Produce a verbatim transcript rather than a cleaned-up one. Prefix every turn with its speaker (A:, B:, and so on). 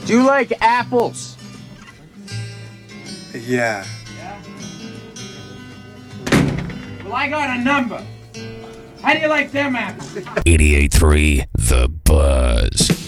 A: Do you like apples?
B: Yeah.
A: Yeah? Well, I got a number. How do you like them apples?
C: eighty-eight point three The Buzz.